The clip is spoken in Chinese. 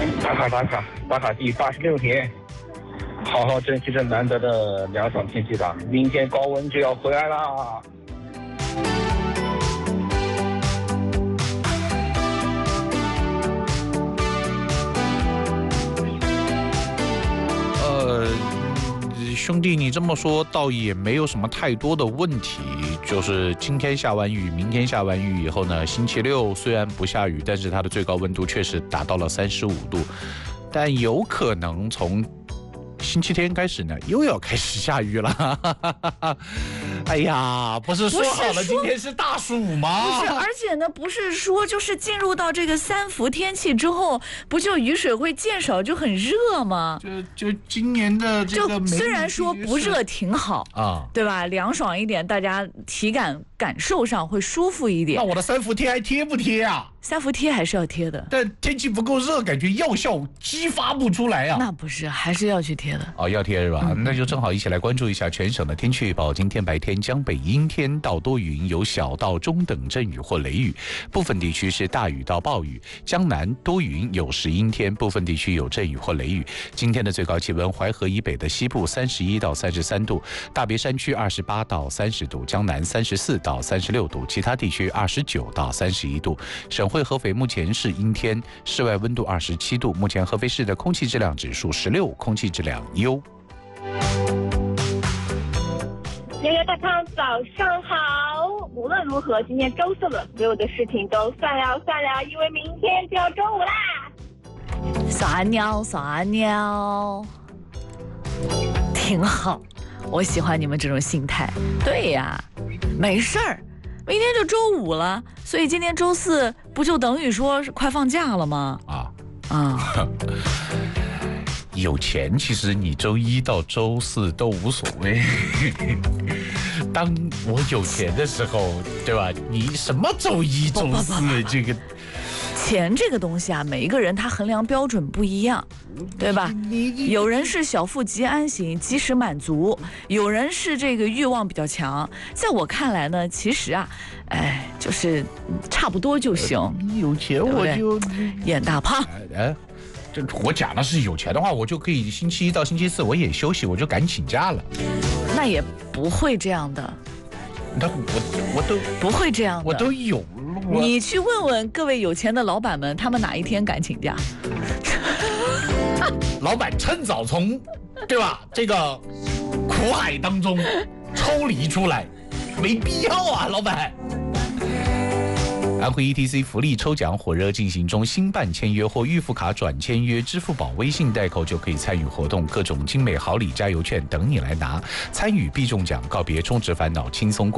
打卡第86天，好好珍惜这难得的凉爽天气吧，明天高温就要回来啦。 兄弟，你这么说倒也没有什么太多的问题，就是今天下完雨，明天下完雨以后呢，星期六虽然不下雨，但是它的最高温度确实达到了35度，但有可能从星期天开始呢，又要开始下雨了。哎呀，不是说好了今天是大暑吗？ 不是，而且呢，不是说就是进入到这个三伏天气之后，不就雨水会渐少，就很热吗？ 就今年的这个， 就虽然说不热挺好啊，对吧？凉爽一点，大家体感受上会舒服一点。 那我的三伏贴还贴不贴啊？ 三伏贴还是要贴的， 但天气不够热，感觉药效激发不出来啊。 那不是，还是要去贴的。 哦，要贴是吧？那就正好一起来关注一下全省的天气预报。今天白天江北阴天到多云，有小到中等阵雨或雷雨，部分地区是大雨到暴雨。江南多云，有时阴天，部分地区有阵雨或雷雨。今天的最高气温，淮河以北的西部31到33度，大别山区28到30度，江南34到36度，其他地区29到31度。省会合肥目前是阴天，室外温度27度。目前合肥市的空气质量指数16，空气质量优。 悠悠大康，早上好。无论如何，今天周四了，所有的事情都算了，因为明天就要周五啦。 撒尿，挺好。我喜欢你们这种心态。对呀，没事儿。明天就周五了，所以今天周四不就等于说是快放假了吗？ 有钱其实你周一到周四都无所谓。当我有钱的时候，对吧？你什么周一周四这个。 钱这个东西啊，每一个人他衡量标准不一样，对吧？有人是小富即安行，及时满足；有人是这个欲望比较强。在我看来呢，其实啊，就是差不多就行。 有钱我就眼大胖。 这我讲的是有钱的话，我就可以星期一到星期四我也休息，我就敢请假了。 那也不会这样的。 那我都不会这样的， 我都有。 你去问问各位有钱的老板们，他们哪一天敢请假？ 老板趁早从，对吧？这个苦海当中抽离出来，没必要啊，老板。安徽 ETC 福利抽奖火热进行中，新办签约或预付卡转签约，支付宝、微信代扣就可以参与活动，各种精美好礼、加油券等你来拿。参与必中奖，告别充值烦恼，轻松过。